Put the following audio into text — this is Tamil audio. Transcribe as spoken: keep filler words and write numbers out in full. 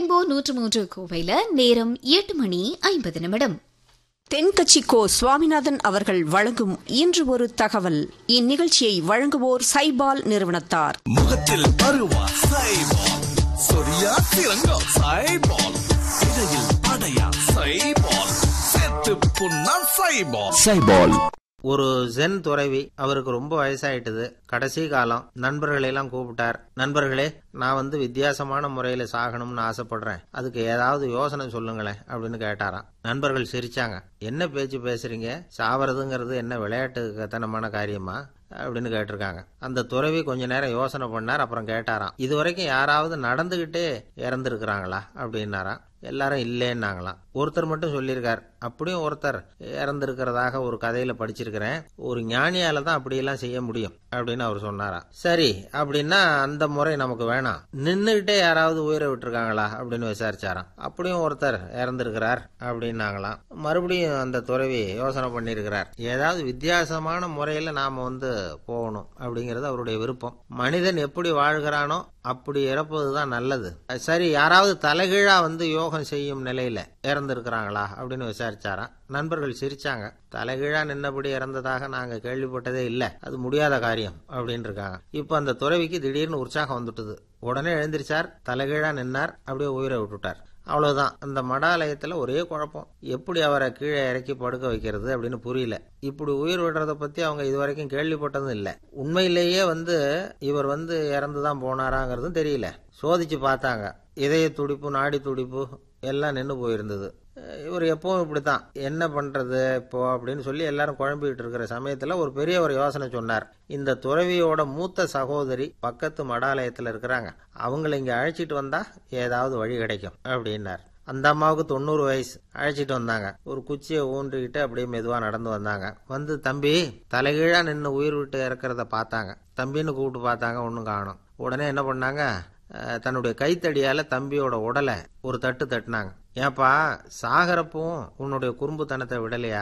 ரெயின்போ நூற்று மூன்று கோவையில நேரம் எட்டு மணி ஐம்பது நிமிடம். தென்கட்சி கோ சுவாமிநாதன் அவர்கள் வழங்கும் இன்று ஒரு தகவல். இந்நிகழ்ச்சியை வழங்குவோர் சைபால் நிறுவனத்தார். முகத்தில் பருவா சைபால், சொரியா திரங்கா சைபால், இடையில் அடையா சைபால், செத்து புண்ணா சைபால். சைபால். ஒரு ஜென் துறவி, அவருக்கு ரொம்ப வயசாயிட்டது. கடைசி காலம். நண்பர்களை எல்லாம் கூப்பிட்டார். நண்பர்களே, நான் வந்து வித்தியாசமான முறையில சாகணும்னு ஆசைப்படுறேன், அதுக்கு ஏதாவது யோசனை சொல்லுங்களேன் அப்படின்னு கேட்டாராம். நண்பர்கள் சிரிச்சாங்க. என்ன பேச்சு பேசுறீங்க? சாவறதுங்கிறது என்ன விளையாட்டுத்தனமான காரியமா அப்படின்னு கேட்டிருக்காங்க. அந்த துறவி கொஞ்ச நேரம் யோசனை பண்ணார். அப்புறம் கேட்டாராம், இது வரைக்கும் யாராவது நடந்துகிட்டே இறந்துருக்கிறாங்களா அப்படின்னாராம். எல்லாரும் இல்லேன்னாங்களாம். ஒருத்தர் மட்டும் சொல்லியிருக்கார். அப்படியும் ஒருத்தர் இறந்திருக்கிறதாக ஒரு கதையில படிச்சிருக்கிறேன். ஒரு ஞானியால தான் அப்படியெல்லாம் செய்ய முடியும் அப்படின்னு அவர் சொன்னாராம். சரி, அப்படின்னா அந்த முறை நமக்கு வேணாம். நின்னுகிட்டே யாராவது உயிரை விட்டுருக்காங்களா அப்படின்னு விசாரிச்சாராம். அப்படியும் ஒருத்தர் இறந்திருக்கிறார் அப்படின்னாங்களாம். மறுபடியும் அந்த துறவி யோசனை பண்ணியிருக்கிறார். ஏதாவது வித்தியாசமான முறையில நாம வந்து போகணும் அப்படிங்கிறது அவருடைய விருப்பம். மனிதன் எப்படி வாழ்கிறானோ அப்படி இறப்பதுதான் நல்லது. சரி, யாராவது தலைகீழா வந்து யோகம் செய்யும் நிலையில இறந்திருக்கிறாங்களா அப்படின்னு விசாரிச்சாராம். நண்பர்கள் சிரிச்சாங்க. தலைகீழா நின்னபடி இறந்ததாக நாங்க கேள்விப்பட்டதே இல்ல, அது முடியாத காரியம் அப்படின்னு இருக்காங்க. இப்ப அந்த துறவிக்கு திடீர்னு உற்சாகம் வந்துட்டுது. உடனே எழுந்திருச்சார், தலைகீழா நின்னார், அப்படியே உயிரை விட்டுட்டார். அவ்வளவுதான். அந்த மடாலயத்துல ஒரே குழப்பம். எப்படி அவரை கீழே இறக்கி படுக்க வைக்கிறது அப்படின்னு புரியல. இப்படி உயிர் விடுறத பத்தி அவங்க இதுவரைக்கும் கேள்விப்பட்டதும் இல்ல. உண்மையிலேயே வந்து இவர் வந்து இறந்துதான் போனாராங்கிறதும் தெரியல. சோதிச்சு பார்த்தாங்க. இதய துடிப்பு, நாடி துடிப்பு எல்லாம் நின்று போயிருந்தது. இவர் எப்பவும் இப்படித்தான், என்ன பண்றது இப்போ அப்படின்னு சொல்லி எல்லாரும் குழம்பிட்டு இருக்கிற சமயத்துல ஒரு பெரிய ஒரு யோசனை சொன்னார். இந்த துறவியோட மூத்த சகோதரி பக்கத்து மடாலயத்துல இருக்கிறாங்க, அவங்களை இங்க அழைச்சிட்டு வந்தா ஏதாவது வழி கிடைக்கும் அப்படின்னார். அந்த அம்மாவுக்கு தொண்ணூறு வயசு. அழைச்சிட்டு வந்தாங்க. ஒரு குச்சியை ஊன்றிக்கிட்டு அப்படியே மெதுவா நடந்து வந்தாங்க. வந்து, தம்பி, தலைகீழா நின்று உயிர் விட்டு இறக்கிறத பார்த்தாங்க. தம்பின்னு கூப்பிட்டு பார்த்தாங்க, ஒன்னும் காணும். உடனே என்ன பண்ணாங்க, தன்னுடைய கைத்தடியால தம்பியோட உடலை ஒரு தட்டு தட்டினாங்க. ஏப்பா, சாகரப்பும் உன்னுடைய குறும்புத்தனத்தை விடலையா?